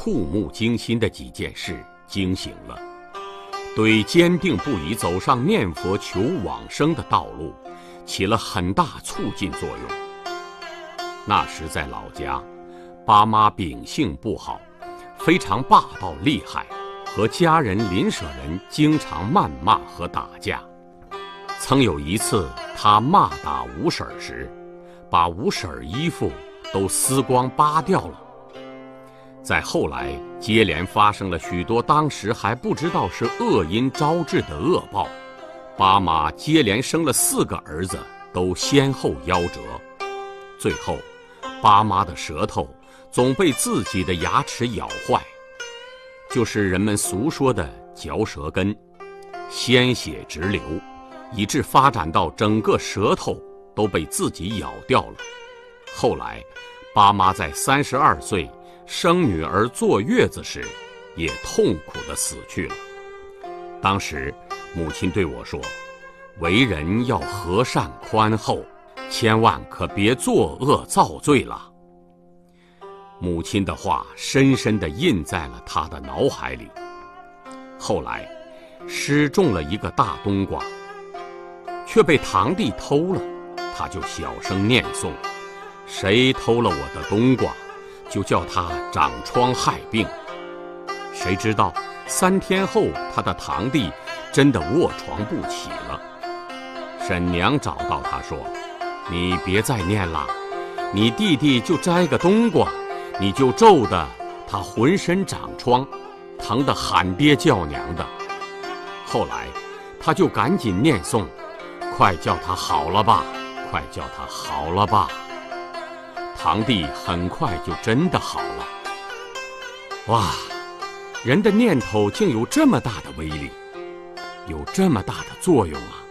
触目惊心的几件事惊醒了，对坚定不移走上念佛求往生的道路起了很大促进作用。那时在老家，爸妈秉性不好，非常霸道厉害，和家人邻舍人经常谩骂和打架。曾有一次他骂打吴婶时，把吴婶衣服都撕光扒掉了。再后来接连发生了许多当时还不知道是恶因招致的恶报，爸妈接连生了4个儿子，都先后夭折。最后爸妈的舌头总被自己的牙齿咬坏，就是人们俗说的嚼舌根，鲜血直流，以致发展到整个舌头都被自己咬掉了。后来爸妈在32岁生女儿坐月子时，也痛苦地死去了。当时母亲对我说，为人要和善宽厚，千万可别作恶造罪了。母亲的话深深地印在了他的脑海里。后来失种了一个大冬瓜，却被堂弟偷了，他就小声念诵，谁偷了我的冬瓜，就叫他长疮害病。谁知道3天后，他的堂弟真的卧床不起了。婶娘找到他说，你别再念了，你弟弟就摘个冬瓜，你就咒得他浑身长疮，疼得喊爹叫娘的。后来他就赶紧念诵，快叫他好了吧，快叫他好了吧。堂弟很快就真的好了。哇，人的念头竟有这么大的威力，有这么大的作用啊！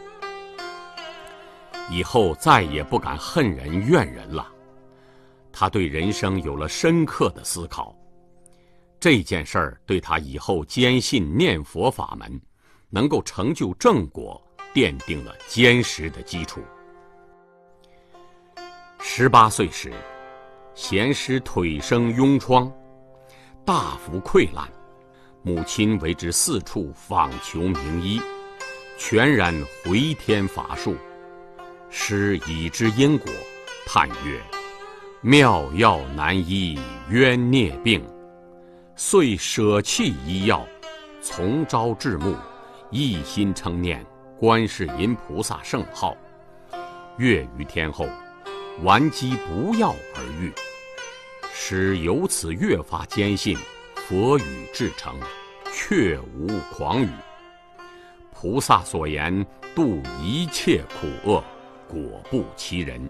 以后再也不敢恨人怨人了。他对人生有了深刻的思考，这件事儿对他以后坚信念佛法门能够成就正果奠定了坚实的基础。18岁时，贤师腿生痈疮，大幅溃烂，母亲为之四处访求名医，全然回天乏术。师已知因果，叹曰：妙药难医冤孽病，遂舍弃医药，从朝至暮，一心称念观世音菩萨圣号。月余天后，顽疾不药而愈。师由此越发坚信佛语至诚，确无诳语。菩萨所言度一切苦厄，果不其人。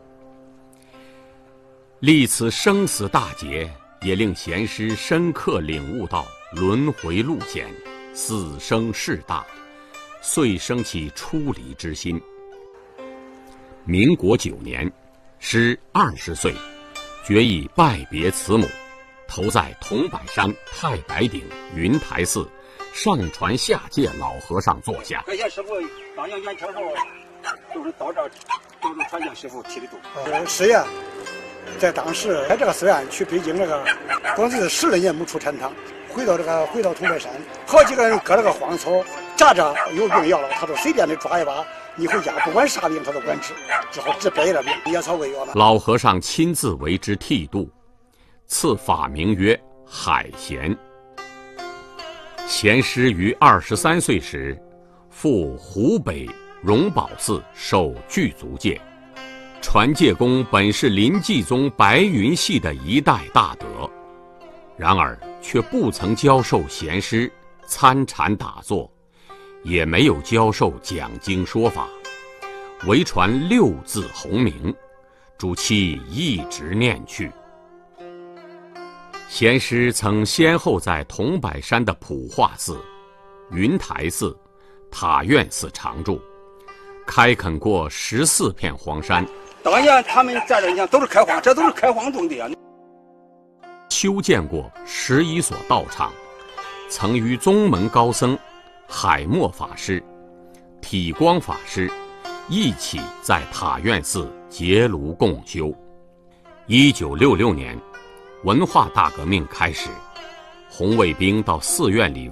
历此生死大劫，也令贤师深刻领悟到轮回路险，死生事大，遂生起出离之心。民国9年，师20岁，决意拜别慈母，投在桐柏山太白顶云台寺上传下界老和尚座下。 感谢师傅当年元朝时候都是到这儿，都是传教师傅提的度。 师爷在当时在这个寺院去北京那个，光是10来年没出禅堂，回到桐柏山，好几个人割了个荒草，扎着有病要了，他都随便的抓一把，你回家不管啥病他都管治，之后治百了病，野草为药了。 老和尚亲自为之剃度，赐法名曰海贤。贤师于23岁时，赴湖北荣宝寺受具足戒。传戒功本是临济宗白云系的一代大德，然而却不曾教授贤师参禅打坐，也没有教授讲经说法，唯传6字洪名，主其一直念去。贤师曾先后在桐柏山的普化寺、云台寺、塔院寺常住，开垦过14片荒山。 当年他们在这，你看都是开荒，这都是开荒种的啊。 修建过11所道场，曾与宗门高僧海默法师、体光法师一起在塔院寺结庐共修。1966年，文化大革命开始， 红卫兵到寺院里